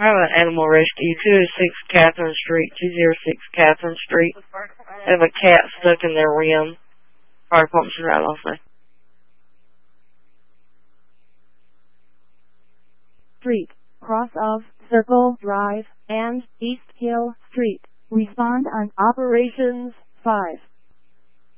have an animal rescue, 206 Catherine Street, 206 Catherine Street. They have a cat stuck in their rim. Fire department should ride also. Street, cross of Circle Drive and East Hill Street. Respond on Operations 5.